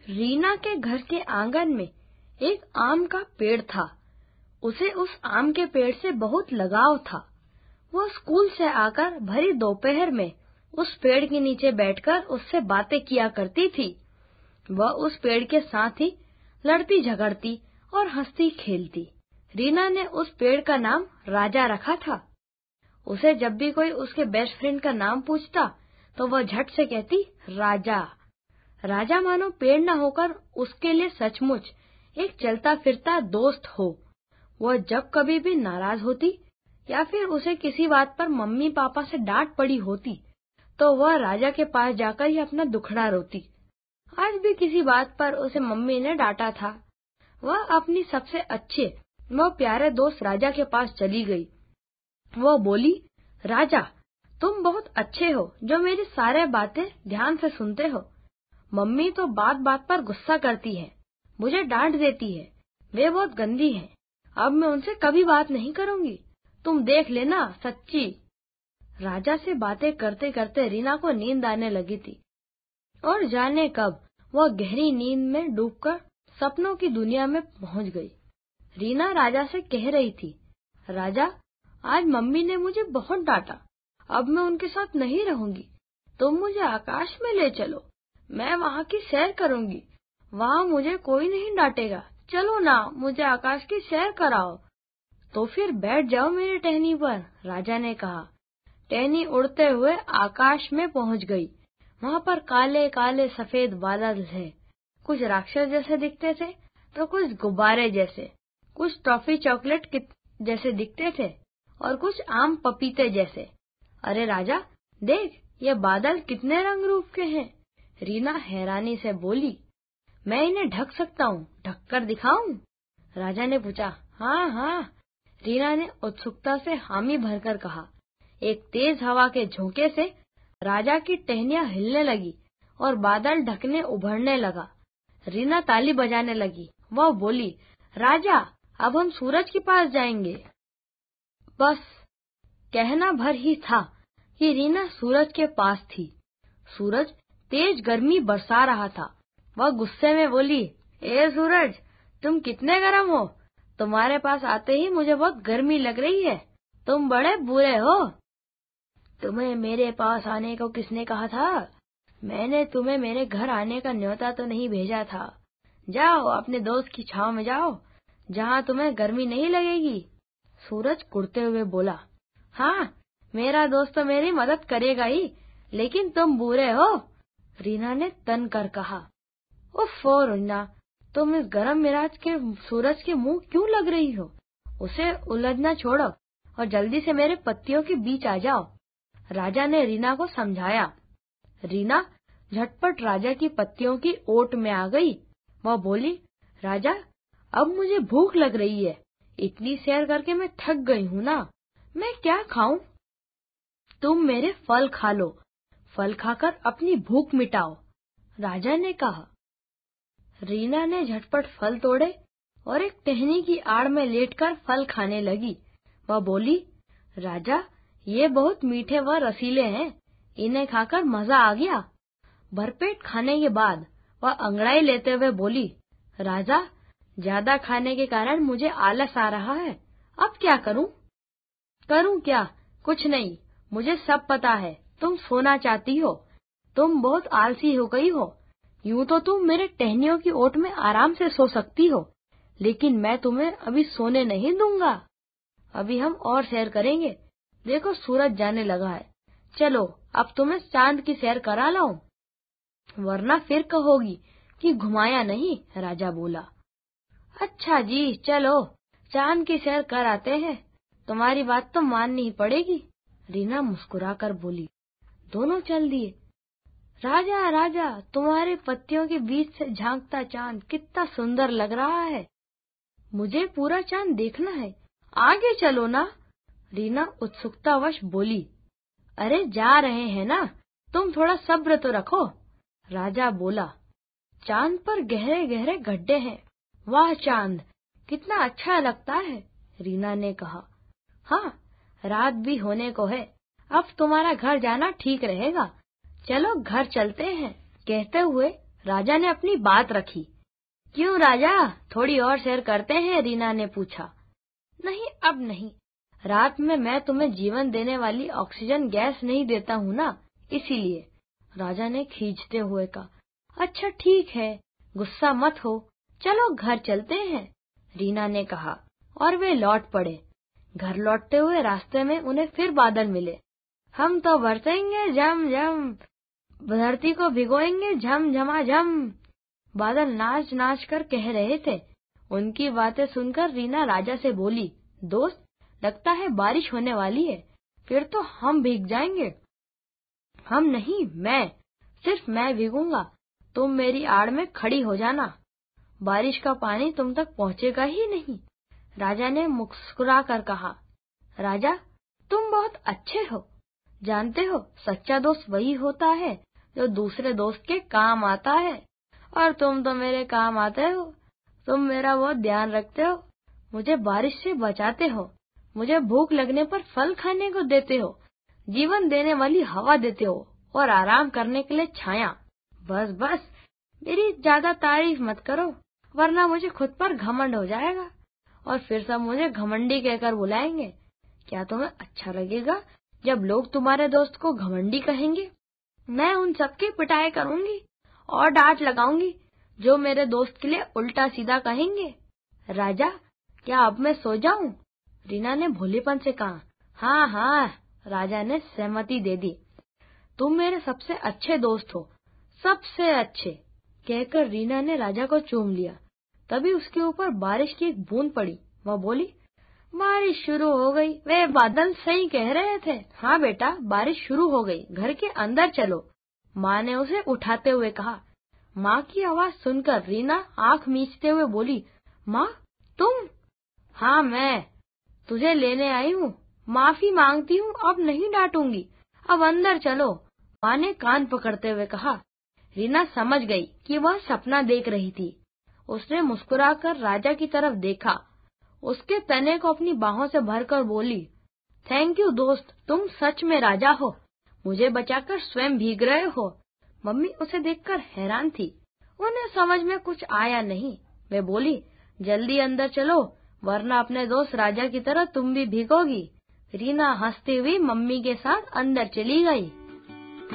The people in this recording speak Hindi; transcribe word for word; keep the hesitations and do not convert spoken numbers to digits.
रीना के घर के आंगन में एक आम का पेड़ था। उसे उस आम के पेड़ से बहुत लगाव था। वह स्कूल से आकर भरी दोपहर में उस पेड़ के नीचे बैठकर उससे बातें किया करती थी। वह उस पेड़ के साथ ही लड़ती झगड़ती और हंसती खेलती। रीना ने उस पेड़ का नाम राजा रखा था। उसे जब भी कोई उसके बेस्ट फ्रेंड का नाम पूछता तो वह झट से कहती राजा। राजा मानो पेड़ न होकर उसके लिए सचमुच एक चलता फिरता दोस्त हो। वह जब कभी भी नाराज होती या फिर उसे किसी बात पर मम्मी पापा से डांट पड़ी होती तो वह राजा के पास जाकर ही अपना दुखड़ा रोती। आज भी किसी बात पर उसे मम्मी ने डांटा था। वह अपनी सबसे अच्छे व प्यारे दोस्त राजा के पास चली गई। वह बोली, राजा तुम बहुत अच्छे हो जो मेरी सारे बातें ध्यान से सुनते हो। मम्मी तो बात बात पर गुस्सा करती है, मुझे डांट देती है, वे बहुत गंदी हैं। अब मैं उनसे कभी बात नहीं करूंगी। तुम देख लेना सच्ची। राजा से बातें करते करते रीना को नींद आने लगी थी और जाने कब वह गहरी नींद में डूबकर सपनों की दुनिया में पहुंच गई। रीना राजा से कह रही थी, राजा आज मम्मी ने मुझे बहुत डांटा, अब मैं उनके साथ नहीं रहूंगी। तुम मुझे आकाश में ले चलो, मैं वहाँ की सैर करूंगी। वहाँ मुझे कोई नहीं डांटेगा। चलो ना, मुझे आकाश की सैर कराओ। तो फिर बैठ जाओ मेरी टहनी पर, राजा ने कहा। टहनी उड़ते हुए आकाश में पहुंच गई। वहाँ पर काले काले सफेद बादल थे। कुछ राक्षस जैसे दिखते थे तो कुछ गुब्बारे जैसे, कुछ टॉफी चॉकलेट जैसे दिखते थे और कुछ आम पपीते जैसे। अरे राजा देख, ये बादल कितने रंग रूप के हैं। रीना हैरानी से बोली, मैं इन्हें ढक सकता हूँ, ढक कर दिखाऊं? राजा ने पूछा। हाँ हाँ, रीना ने उत्सुकता से हामी भरकर कहा। एक तेज हवा के झोंके से राजा की टहनियां हिलने लगी और बादल ढकने उभरने लगा। रीना ताली बजाने लगी। वह बोली, राजा अब हम सूरज के पास जाएंगे। बस कहना भर ही था कि रीना सूरज के पास थी। सूरज तेज गर्मी बरसा रहा था। वह गुस्से में बोली, ए सूरज, तुम कितने गर्म हो। तुम्हारे पास आते ही मुझे बहुत गर्मी लग रही है। तुम बड़े बुरे हो। तुम्हें मेरे पास आने को किसने कहा था? मैंने तुम्हें मेरे घर आने का न्योता तो नहीं भेजा था। जाओ अपने दोस्त की छांव में जाओ, जहाँ तुम्हें गर्मी नहीं लगेगी। सूरज कुड़ते हुए बोला, हाँ मेरा दोस्त तो मेरी मदद करेगा ही, लेकिन तुम बुरे हो। रीना ने तन कर कहा। उफ़्फ़ो रीना, तुम इस गर्म मिजाज के सूरज के मुंह क्यों लग रही हो? उसे उलझना छोड़ो और जल्दी से मेरे पत्तियों के बीच आ जाओ। राजा ने रीना को समझाया। रीना झटपट राजा की पत्तियों की ओट में आ गई। वह बोली, राजा अब मुझे भूख लग रही है। इतनी सैर करके मैं थक गई हूँ ना, मैं क्या खाऊं? तुम मेरे फल खा लो, फल खाकर अपनी भूख मिटाओ, राजा ने कहा। रीना ने झटपट फल तोड़े और एक टहनी की आड़ में लेटकर फल खाने लगी। वह बोली, राजा ये बहुत मीठे व रसीले हैं, इन्हें खाकर मजा आ गया। भरपेट खाने के बाद वह अंगड़ाई लेते हुए बोली, राजा ज्यादा खाने के कारण मुझे आलस आ रहा है, अब क्या करूं? करूं क्या? कुछ नहीं, मुझे सब पता है। तुम सोना चाहती हो, तुम बहुत आलसी हो गई हो। यूं तो तुम मेरे टहनियों की ओट में आराम से सो सकती हो, लेकिन मैं तुम्हें अभी सोने नहीं दूंगा। अभी हम और सैर करेंगे। देखो सूरज जाने लगा है, चलो अब तुम्हें चांद की सैर करा लाऊं, वरना फिर कहोगी कि घुमाया नहीं, राजा बोला। अच्छा जी, चलो चांद की सैर कर आते हैं, तुम्हारी बात तो माननी ही पड़ेगी, रीना मुस्कुराकर बोली। दोनों चल दिए। राजा राजा, तुम्हारे पत्तियों के बीच से झांकता चांद कितना सुंदर लग रहा है। मुझे पूरा चांद देखना है, आगे चलो ना, रीना उत्सुकतावश बोली। अरे जा रहे हैं ना, तुम थोड़ा सब्र तो रखो, राजा बोला। चांद पर गहरे गहरे गड्ढे हैं। वाह चांद, कितना अच्छा लगता है, रीना ने कहा। हाँ, रात भी होने को है, अब तुम्हारा घर जाना ठीक रहेगा, चलो घर चलते हैं, कहते हुए राजा ने अपनी बात रखी। क्यों राजा, थोड़ी और सैर करते हैं? रीना ने पूछा। नहीं, अब नहीं। रात में मैं तुम्हें जीवन देने वाली ऑक्सीजन गैस नहीं देता हूँ ना, इसीलिए। राजा ने खींचते हुए कहा। अच्छा ठीक है, गुस्सा मत हो, चलो घर चलते हैं, रीना ने कहा, और वे लौट पड़े। घर लौटते हुए रास्ते में उन्हें फिर बादल मिले। हम तो बरसेंगे झम झम, धरती को भिगोएंगे झम झमा झम, बादल नाच नाच कर कह रहे थे। उनकी बातें सुनकर रीना राजा से बोली, दोस्त, लगता है बारिश होने वाली है, फिर तो हम भीग जाएंगे। हम नहीं, मैं, सिर्फ मैं भीगूंगा, तुम मेरी आड़ में खड़ी हो जाना, बारिश का पानी तुम तक पहुँचेगा ही नहीं। राजा ने मुस्कुरा कर कहा। राजा, तुम बहुत अच्छे हो, जानते हो सच्चा दोस्त वही होता है जो दूसरे दोस्त के काम आता है, और तुम तो मेरे काम आते हो, तुम मेरा बहुत ध्यान रखते हो, मुझे बारिश से बचाते हो, मुझे भूख लगने पर फल खाने को देते हो, जीवन देने वाली हवा देते हो, और आराम करने के लिए छाया। बस बस, मेरी ज्यादा तारीफ मत करो, वरना मुझे खुद पर घमंड हो जाएगा, और फिर सब मुझे घमंडी कहकर बुलाएंगे। क्या तुम्हें अच्छा लगेगा जब लोग तुम्हारे दोस्त को घमंडी कहेंगे? मैं उन सबकी पिटाई करूंगी और डांट लगाऊंगी जो मेरे दोस्त के लिए उल्टा सीधा कहेंगे। राजा, क्या अब मैं सो जाऊं? रीना ने भोलेपन से कहा। हाँ हाँ, राजा ने सहमति दे दी। तुम मेरे सबसे अच्छे दोस्त हो, सबसे अच्छे, कहकर रीना ने राजा को चूम लिया। तभी उसके ऊपर बारिश की एक बूंद पड़ी। वह बोली, बारिश शुरू हो गई। वे बादल सही कह रहे थे। हाँ बेटा, बारिश शुरू हो गई, घर के अंदर चलो, माँ ने उसे उठाते हुए कहा। माँ की आवाज सुनकर रीना आंख मीचते हुए बोली, माँ, तुम? हाँ मैं, तुझे लेने आई हूँ, माफी मांगती हूँ, अब नहीं डांटूंगी, अब अंदर चलो, माँ ने कान पकड़ते हुए कहा। रीना समझ गई कि वह सपना देख रही थी। उसने मुस्कुराकर राजा की तरफ देखा, उसके तने को अपनी बाहों से भरकर बोली, थैंक यू दोस्त, तुम सच में राजा हो, मुझे बचाकर स्वयं भीग रहे हो। मम्मी उसे देखकर हैरान थी, उन्हें समझ में कुछ आया नहीं। वे बोली, जल्दी अंदर चलो, वरना अपने दोस्त राजा की तरह तुम भी भीगोगी। रीना हंसती हुई मम्मी के साथ अंदर चली गई।